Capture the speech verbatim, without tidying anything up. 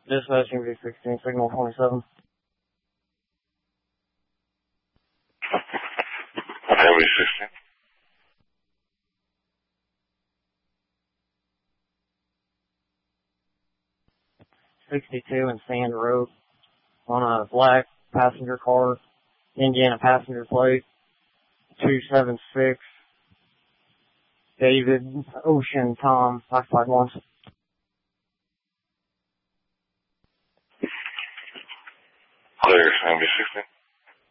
Dispatching V sixteen, signal twenty-seven. Okay, V sixteen. sixty-two in Sand Road on a black passenger car, Indiana passenger plate, two seven six, David Ocean Tom, occupied one. Clear, V sixteen.